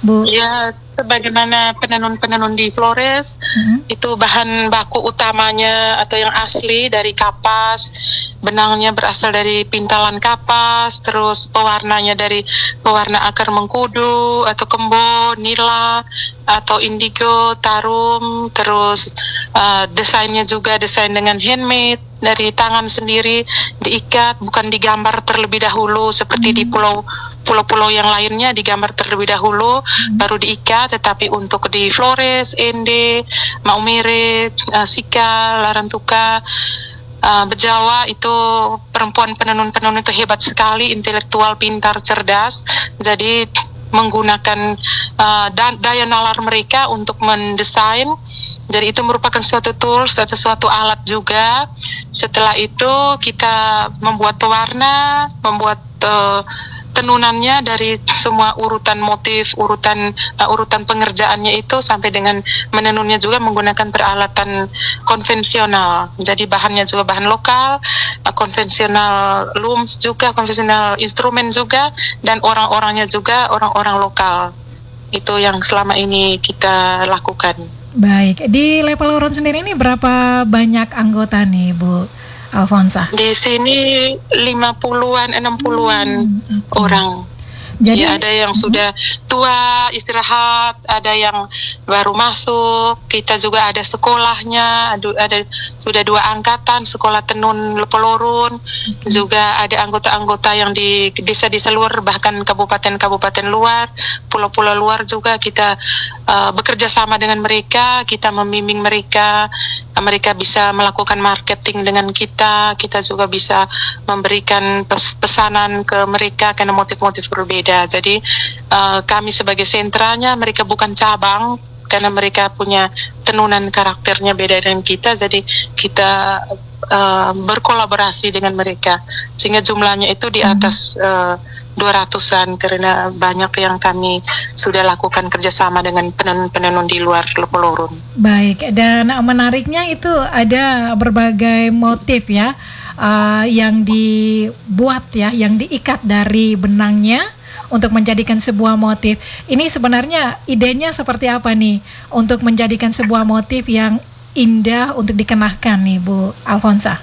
Bu? Ya, sebagaimana penenun-penenun di Flores, Mhm. itu bahan baku utamanya atau yang asli dari kapas, benangnya berasal dari pintalan kapas, terus pewarnanya dari pewarna akar mengkudu atau kembon, nila atau indigo, tarum, terus desainnya juga desain dengan handmade dari tangan sendiri, diikat, bukan digambar terlebih dahulu seperti di pulau-pulau yang lainnya digambar terlebih dahulu baru diikat, tetapi untuk di Flores, Ende, Maumere, Sika, Larantuka, Bejawa itu perempuan penenun-penenun itu hebat sekali, intelektual, pintar, cerdas. Jadi menggunakan daya nalar mereka untuk mendesain. Jadi itu merupakan suatu tools atau suatu alat juga. Setelah itu kita membuat pewarna, membuat tenunannya dari semua urutan motif, urutan pengerjaannya itu sampai dengan menenunnya juga menggunakan peralatan konvensional. Jadi bahannya juga bahan lokal, konvensional looms juga, konvensional instrumen juga, dan orang-orangnya juga orang-orang lokal. Itu yang selama ini kita lakukan. Baik, di Lepaloron sendiri ini berapa banyak anggota nih Bu Alfonsa? Di sini 50-an, 60-an orang. Jadi Ya, ada yang sudah tua istirahat, ada yang baru masuk. Kita juga ada sekolahnya, ada sudah 2 angkatan sekolah tenun Lepelorun. Juga ada anggota-anggota yang di desa-desa luar, bahkan kabupaten-kabupaten luar, pulau-pulau luar juga kita bekerja sama dengan mereka. Kita membimbing mereka. Mereka bisa melakukan marketing dengan kita juga bisa memberikan pesanan ke mereka karena motif-motif berbeda. Jadi kami sebagai sentranya, mereka bukan cabang karena mereka punya tenunan karakternya beda dengan kita. Jadi kita berkolaborasi dengan mereka sehingga jumlahnya itu di atas 200-an karena banyak yang kami sudah lakukan kerjasama dengan penenun-penenun di luar Lepelorun. baik, dan menariknya itu ada berbagai motif ya yang dibuat ya, yang diikat dari benangnya untuk menjadikan sebuah motif. Ini sebenarnya idenya seperti apa nih untuk menjadikan sebuah motif yang indah untuk dikenakan nih Bu Alfonsa?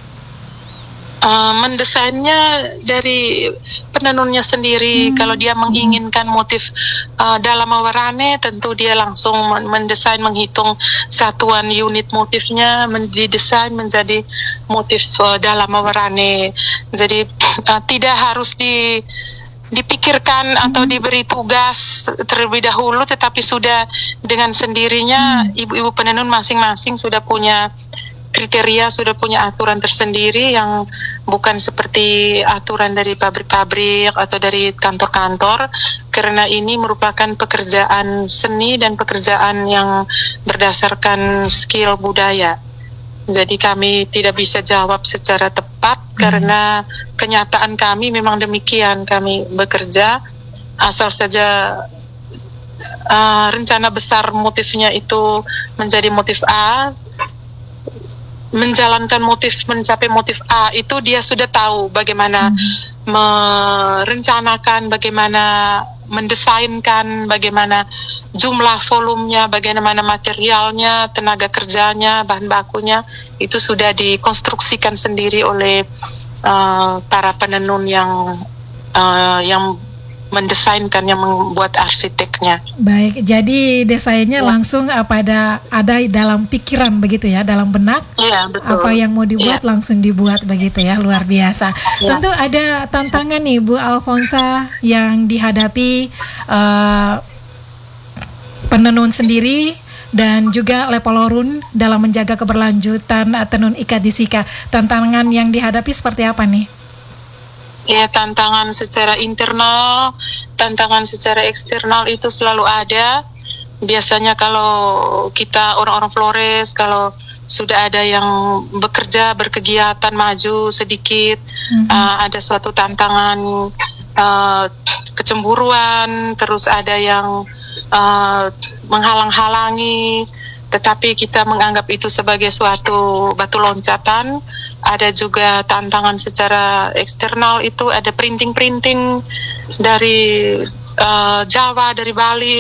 Mendesainnya dari penenunnya sendiri. Kalau dia menginginkan motif dalam warane, tentu dia langsung mendesain, menghitung satuan unit motifnya, didesain menjadi motif dalam warane. Jadi tidak harus dipikirkan atau diberi tugas terlebih dahulu, tetapi sudah dengan sendirinya ibu-ibu penenun masing-masing sudah punya kriteria, sudah punya aturan tersendiri yang bukan seperti aturan dari pabrik-pabrik atau dari kantor-kantor, karena ini merupakan pekerjaan seni dan pekerjaan yang berdasarkan skill budaya. Jadi kami tidak bisa jawab secara tepat karena kenyataan kami memang demikian. Kami bekerja asal saja rencana besar motifnya itu menjadi motif A, menjalankan motif, mencapai motif A itu dia sudah tahu bagaimana merencanakan, bagaimana mendesainkan, bagaimana jumlah volumenya, bagaimana materialnya, tenaga kerjanya, bahan bakunya, itu sudah dikonstruksikan sendiri oleh para penenun yang mendesainkan, yang membuat arsiteknya. Baik, jadi desainnya langsung ada dalam pikiran begitu ya, dalam benak. Ya, betul. Apa yang mau dibuat langsung dibuat begitu ya, luar biasa. Tentu ada tantangan nih Bu Alfonsa yang dihadapi penenun sendiri dan juga Lepelorun dalam menjaga keberlanjutan tenun ikat di Sika. Tantangan yang dihadapi seperti apa nih? Ya, tantangan secara internal, tantangan secara eksternal itu selalu ada. Biasanya kalau kita orang-orang Flores, kalau sudah ada yang bekerja, berkegiatan, maju sedikit, ada suatu tantangan, kecemburuan, terus ada yang menghalang-halangi, tetapi kita menganggap itu sebagai suatu batu loncatan. Ada juga tantangan secara eksternal, itu ada printing-printing dari Jawa, dari Bali,